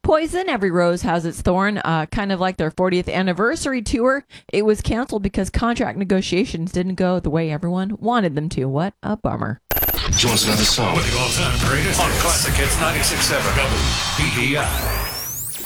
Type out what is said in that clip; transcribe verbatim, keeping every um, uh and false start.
Poison, Every Rose Has Its Thorn, uh, kind of like their fortieth anniversary tour. It was canceled because contract negotiations didn't go the way everyone wanted them to. What a bummer. Join us another song with the all-time greatest on Classic Hits ninety-six point seven W B E I.